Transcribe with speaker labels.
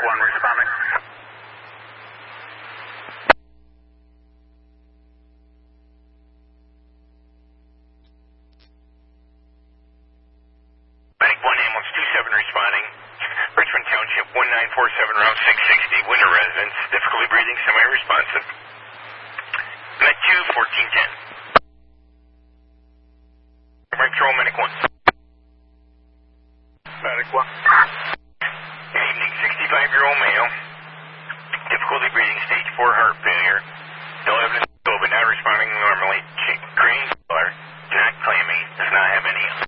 Speaker 1: 1 responding.
Speaker 2: Medic 1, ambulance 27 responding. Richmond Township 1947, route 660, winter residence, difficulty breathing, semi-responsive. Med 2, 1410. Retro, Medic 1.
Speaker 1: Medic 1.
Speaker 2: Good evening, 65-year-old male. Difficulty breathing, stage 4 heart failure. No evidence of COVID, not responding normally. Green color, not claiming, does not have any